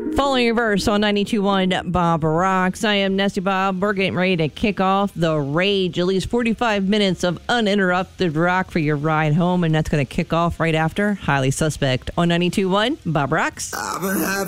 Following your verse on 92.1 Bob Rocks. I am Nessie Bob. We're getting ready to kick off the Rage. At least 45 minutes of uninterrupted rock for your ride home. And that's going to kick off right after Highly Suspect on 92.1 Bob Rocks. I've been having